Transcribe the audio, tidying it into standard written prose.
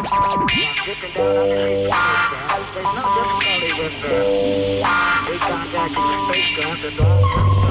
Getting down on the street, there's no difficulty with we contacting the spacecraft at all.